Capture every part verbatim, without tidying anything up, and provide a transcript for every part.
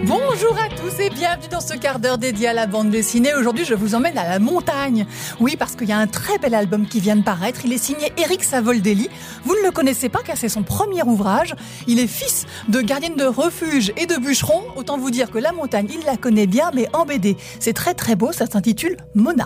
Bonjour à tous et bienvenue dans ce quart d'heure dédié à la bande dessinée. Aujourd'hui, je vous emmène à la montagne. Oui, parce qu'il y a un très bel album qui vient de paraître. Il est signé Éric Savoldelli. Vous ne le connaissez pas car c'est son premier ouvrage. Il est fils de gardienne de refuge et de bûcheron. Autant vous dire que la montagne, il la connaît bien, mais en B D. C'est très très beau, ça s'intitule Mona.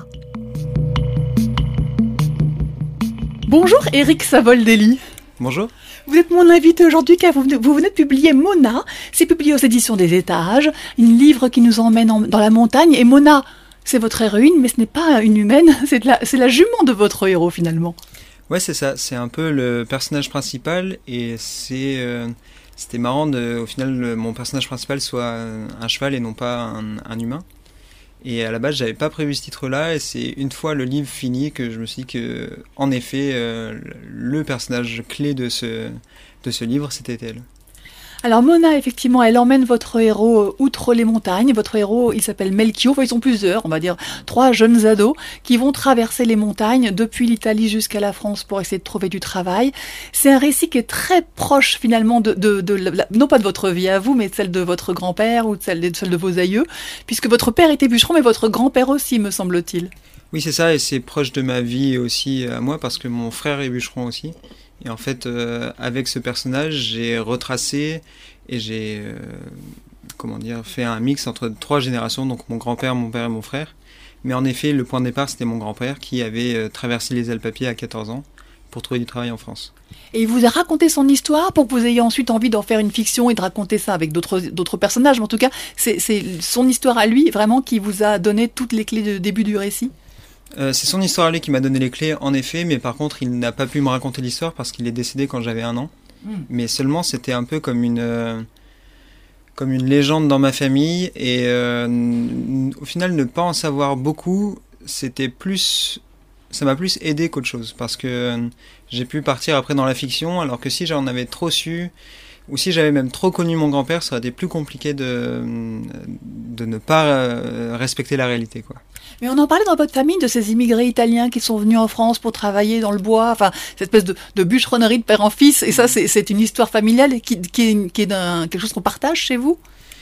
Bonjour Éric Savoldelli. Bonjour. Vous êtes mon invité aujourd'hui car vous, vous venez de publier Mona. C'est publié aux éditions des Étages, un livre qui nous emmène en, dans la montagne. Et Mona, c'est votre héroïne, mais ce n'est pas une humaine, c'est, de la, c'est la jument de votre héros finalement. Ouais, c'est ça, c'est un peu le personnage principal et c'est, euh, c'était marrant de, au final, le, mon personnage principal soit un cheval et non pas un, un humain. Et à la base, j'avais pas prévu ce titre-là, et c'est une fois le livre fini que je me suis dit que, en effet, euh, le personnage clé de ce, de ce livre, c'était elle. Alors Mona, effectivement, elle emmène votre héros outre les montagnes. Votre héros, il s'appelle Melchior. Enfin, ils sont plusieurs, on va dire trois jeunes ados qui vont traverser les montagnes depuis l'Italie jusqu'à la France pour essayer de trouver du travail. C'est un récit qui est très proche finalement de, de, de, de la, non pas de votre vie à vous, mais de celle de votre grand-père ou de celle de, celle de vos aïeux, puisque votre père était bûcheron, mais votre grand-père aussi, me semble-t-il. Oui, c'est ça, et c'est proche de ma vie aussi à moi, parce que mon frère est bûcheron aussi. Et en fait, euh, avec ce personnage, j'ai retracé et j'ai, euh, comment dire, fait un mix entre trois générations, donc mon grand-père, mon père et mon frère. Mais en effet, le point de départ, c'était mon grand-père qui avait euh, traversé les Alpes à pied à quatorze ans pour trouver du travail en France. Et il vous a raconté son histoire pour que vous ayez ensuite envie d'en faire une fiction et de raconter ça avec d'autres, d'autres personnages. Mais en tout cas, c'est, c'est son histoire à lui, vraiment, qui vous a donné toutes les clés de début du récit. Euh, c'est son histoire à lui qui m'a donné les clés, en effet, mais par contre, il n'a pas pu me raconter l'histoire parce qu'il est décédé quand j'avais un an. Mmh. Mais seulement, c'était un peu comme une, euh, comme une légende dans ma famille, et euh, au final, ne pas en savoir beaucoup, c'était plus, ça m'a plus aidé qu'autre chose, parce que euh, j'ai pu partir après dans la fiction, alors que si j'en avais trop su, ou si j'avais même trop connu mon grand-père, ça aurait été plus compliqué de, de ne pas euh, respecter la réalité, quoi. Mais on en parlait dans votre famille de ces immigrés italiens qui sont venus en France pour travailler dans le bois, enfin, cette espèce de, de bûcheronnerie de père en fils, et ça, c'est, c'est une histoire familiale et qui, qui est, qui est d'un, quelque chose qu'on partage chez vous ?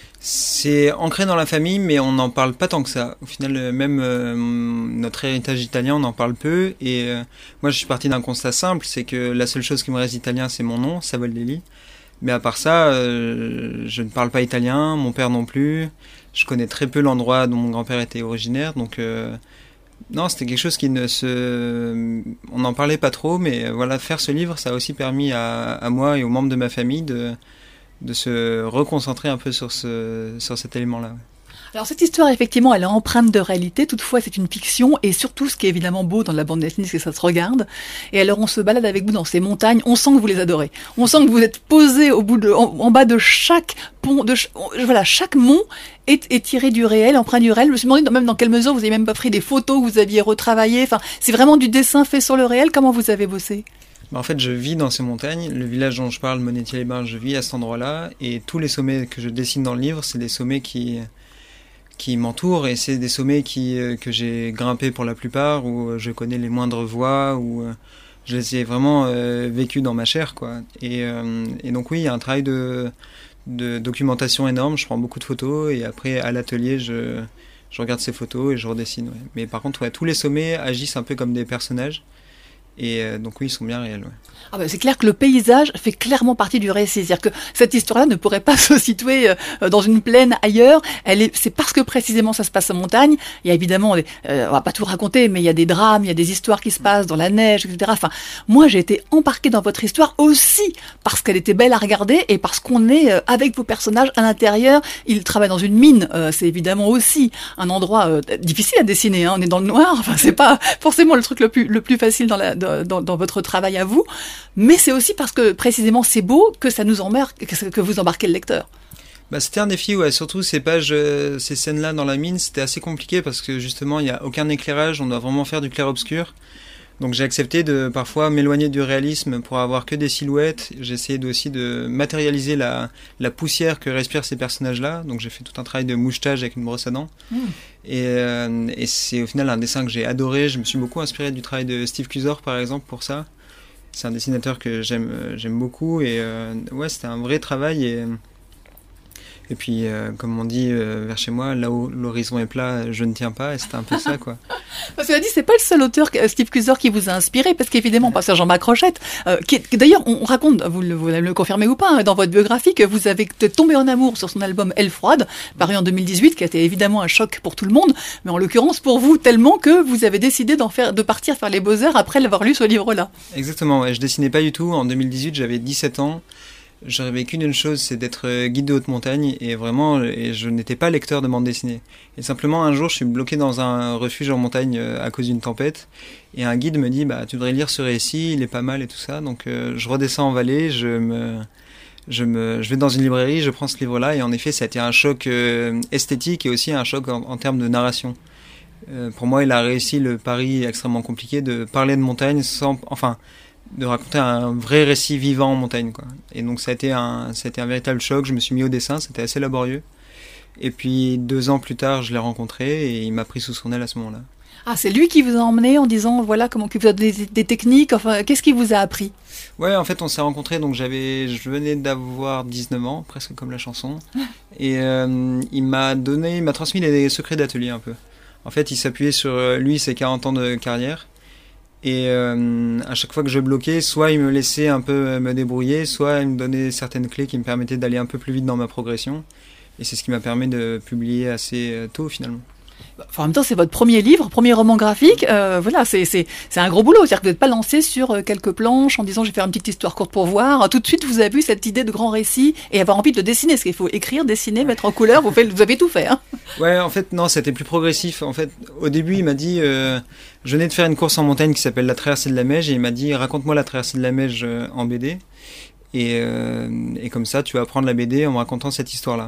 C'est ancré dans la famille, mais on n'en parle pas tant que ça. Au final, même euh, notre héritage italien, on en parle peu, et euh, moi, je suis parti d'un constat simple, c'est que la seule chose qui me reste italien, c'est mon nom, Savoldelli. Mais à part ça, euh, je ne parle pas italien, mon père non plus. Je connais très peu l'endroit dont mon grand-père était originaire, donc euh, non, c'était quelque chose qui ne se... On n'en parlait pas trop, mais voilà, faire ce livre, ça a aussi permis à, à moi et aux membres de ma famille de, de se reconcentrer un peu sur, ce, sur cet élément-là. Ouais. Alors cette histoire, effectivement, elle est empreinte de réalité, toutefois c'est une fiction, et surtout ce qui est évidemment beau dans la bande dessinée, c'est que ça se regarde. Et alors on se balade avec vous dans ces montagnes, on sent que vous les adorez. On sent que vous êtes posé au bout de, en, en bas de chaque pont, de ch- voilà, chaque mont est, est tiré du réel, empreint du réel. Je me suis demandé même dans quelle mesure vous avez même pas pris des photos, que vous aviez retravaillé. Enfin, c'est vraiment du dessin fait sur le réel. Comment vous avez bossé ? En fait, je vis dans ces montagnes. Le village dont je parle, Monétier-les-Bains, je vis à cet endroit-là, et tous les sommets que je dessine dans le livre, c'est des sommets qui qui m'entourent, et c'est des sommets qui, euh, que j'ai grimpés pour la plupart, où euh, je connais les moindres voies, où euh, je les ai vraiment euh, vécus dans ma chair, quoi. Et, euh, et donc oui, il y a un travail de, de documentation énorme, je prends beaucoup de photos, et après à l'atelier, je, je regarde ces photos et je redessine. Ouais. Mais par contre, ouais, tous les sommets agissent un peu comme des personnages, et euh, donc oui, ils sont bien réels. Ouais. Ah ben c'est clair que le paysage fait clairement partie du récit. C'est-à-dire que cette histoire-là ne pourrait pas se situer euh, dans une plaine ailleurs. Elle est, c'est parce que précisément ça se passe en montagne. Il y a évidemment, euh, on va pas tout raconter, mais il y a des drames, il y a des histoires qui se passent dans la neige, et cetera. Enfin, moi j'ai été embarquée dans votre histoire aussi parce qu'elle était belle à regarder et parce qu'on est euh, avec vos personnages à l'intérieur. Ils travaillent dans une mine. Euh, c'est évidemment aussi un endroit euh, difficile à dessiner. Hein. On est dans le noir. Enfin, c'est pas forcément le truc le plus le plus facile dans la dans, dans votre travail à vous. Mais c'est aussi parce que précisément c'est beau que ça nous embarque, que vous embarquez le lecteur. Bah, c'était un défi, ouais. Surtout ces pages, euh, ces scènes-là dans la mine, c'était assez compliqué parce que justement il n'y a aucun éclairage, on doit vraiment faire du clair-obscur. Donc j'ai accepté de parfois m'éloigner du réalisme pour avoir que des silhouettes. J'ai essayé de, aussi de matérialiser la, la poussière que respirent ces personnages-là. Donc j'ai fait tout un travail de mouchetage avec une brosse à dents. Mmh. Et, euh, et c'est au final un dessin que j'ai adoré. Je me suis beaucoup inspiré du travail de Steve Clusor par exemple pour ça. C'est un dessinateur que j'aime, j'aime beaucoup. Et euh, ouais, c'était un vrai travail. Et, Et puis, euh, comme on dit euh, vers chez moi, là où l'horizon est plat, je ne tiens pas. Et c'était un peu ça, quoi. Parce que dit, c'est pas le seul auteur, Steve Cusor, qui vous a inspiré, parce qu'évidemment, pas Jean Marc Rochette, euh, qui, qui d'ailleurs, on raconte, vous le, vous le confirmez ou pas, hein, dans votre biographie, que vous avez tombé en amour sur son album Elle froide, paru en deux mille dix-huit, qui a été évidemment un choc pour tout le monde, mais en l'occurrence pour vous, tellement que vous avez décidé d'en faire, de partir faire les Beaux-Arts après l'avoir lu ce livre-là. Exactement, ouais, je dessinais pas du tout. En deux mille dix-huit, j'avais dix-sept ans. Je rêvais qu'une chose, c'est d'être guide de haute montagne, et vraiment, et je n'étais pas lecteur de bande dessinée. Et simplement, un jour, je suis bloqué dans un refuge en montagne à cause d'une tempête, et un guide me dit, bah, tu devrais lire ce récit, il est pas mal et tout ça. Donc, euh, je redescends en vallée, je me, je me, je vais dans une librairie, je prends ce livre-là, et en effet, ça a été un choc euh, esthétique et aussi un choc en, en termes de narration. Euh, pour moi, il a réussi le pari extrêmement compliqué de parler de montagne sans, enfin, de raconter un vrai récit vivant en montagne, quoi. Et donc ça a été un, ça a été un véritable choc. Je me suis mis au dessin, c'était assez laborieux. Et puis deux ans plus tard, je l'ai rencontré et il m'a pris sous son aile à ce moment-là. Ah, c'est lui qui vous a emmené en disant, voilà, comment que vous avez des, des techniques, enfin, qu'est-ce qu'il vous a appris? Ouais, en fait, on s'est rencontrés, donc j'avais, je venais d'avoir dix-neuf ans, presque comme la chanson. Et euh, il m'a donné, il m'a transmis les secrets d'atelier un peu. En fait, il s'appuyait sur lui, ses quarante ans de carrière. Et euh, à chaque fois que je bloquais, soit il me laissait un peu me débrouiller, soit il me donnait certaines clés qui me permettaient d'aller un peu plus vite dans ma progression. Et c'est ce qui m'a permis de publier assez tôt, finalement. Enfin, en même temps, c'est votre premier livre, premier roman graphique. Euh, voilà, c'est, c'est, c'est un gros boulot. C'est-à-dire que vous n'êtes pas lancé sur quelques planches en disant je vais faire une petite histoire courte pour voir. Tout de suite, vous avez eu cette idée de grand récit et avoir envie de dessiner. Parce qu'il faut écrire, dessiner, mettre en couleur. Vous, faites, vous avez tout fait. Hein. Ouais, en fait, non, c'était plus progressif. En fait, au début, il m'a dit euh, je venais de faire une course en montagne qui s'appelle la traversée de la Meije. Et il m'a dit raconte-moi la traversée de la Meije en B D. Et, euh, et comme ça, tu vas apprendre la B D en me racontant cette histoire-là.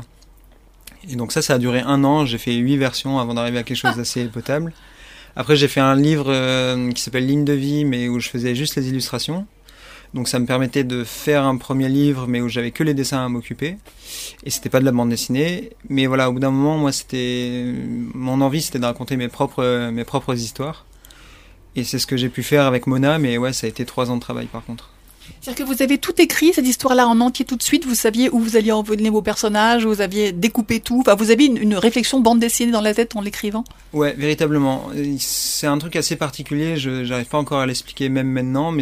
Et donc ça, ça a duré un an. J'ai fait huit versions avant d'arriver à quelque chose d'assez potable. Après, j'ai fait un livre euh, qui s'appelle Ligne de vie, mais où je faisais juste les illustrations. Donc ça me permettait de faire un premier livre, mais où j'avais que les dessins à m'occuper. Et c'était pas de la bande dessinée. Mais voilà, au bout d'un moment, moi, c'était mon envie, c'était de raconter mes propres mes propres histoires. Et c'est ce que j'ai pu faire avec Mona. Mais ouais, ça a été trois ans de travail, par contre. C'est-à-dire que vous avez tout écrit, cette histoire-là en entier tout de suite, vous saviez où vous alliez envoyer vos personnages, vous aviez découpé tout, enfin vous aviez une, une réflexion bande dessinée dans la tête en l'écrivant? Ouais, véritablement. C'est un truc assez particulier, je n'arrive pas encore à l'expliquer même maintenant, mais